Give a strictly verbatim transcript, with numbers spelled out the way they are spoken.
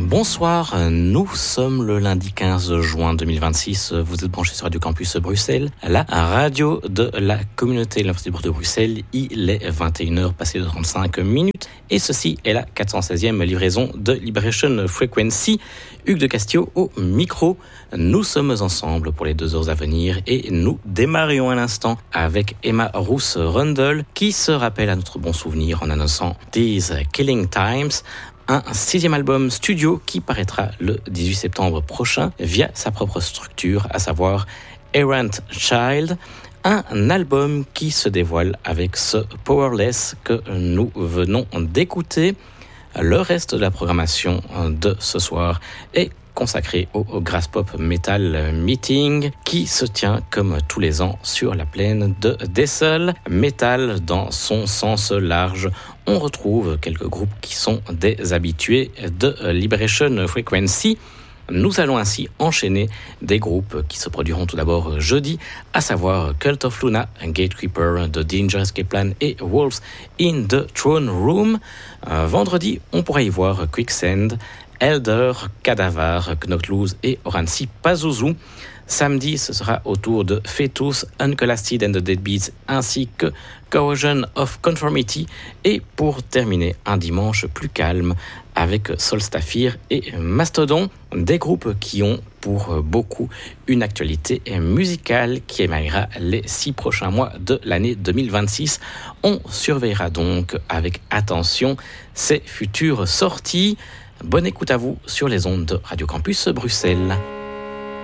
Bonsoir, nous sommes le lundi quinze juin deux mille vingt-six. Vous êtes branchés sur Radio Campus Bruxelles, la radio de la communauté de l'Université de Bruxelles. Il est vingt et une heures passées de trente-cinq minutes et ceci est la quatre cent seizième livraison de Liberation Frequency. Hugues de Castillo au micro. Nous sommes ensemble pour les deux heures à venir et nous démarrions à l'instant avec Emma Roos Rundle qui se rappelle à notre bon souvenir en annonçant These Killing Times, un sixième album studio qui paraîtra le dix-huit septembre prochain via sa propre structure, à savoir Errant Child, un album qui se dévoile avec ce Powerless que nous venons d'écouter. Le reste de la programmation de ce soir est consacré au Graspop Metal Meeting qui se tient comme tous les ans sur la plaine de Dessel. Metal dans son sens large. On retrouve quelques groupes qui sont des habitués de Liberation Frequency. Nous allons ainsi enchaîner des groupes qui se produiront tout d'abord jeudi, à savoir Cult of Luna, Gatekeeper, The Danger Escape Plan et Wolves in the Throne Room. Euh, vendredi, on pourra y voir Quicksand, Elder, Cadavar, Knockloose et Orancy Pazuzu. Samedi, ce sera au tour de Fetus, Uncolasted and the Deadbeats ainsi que Corrosion of Conformity. Et pour terminer, un dimanche plus calme avec Solstafir et Mastodon, des groupes qui ont pour beaucoup une actualité musicale qui émaillera les six prochains mois de l'année deux mille vingt-six. On surveillera donc avec attention ces futures sorties. Bonne écoute à vous sur les ondes de Radio Campus Bruxelles.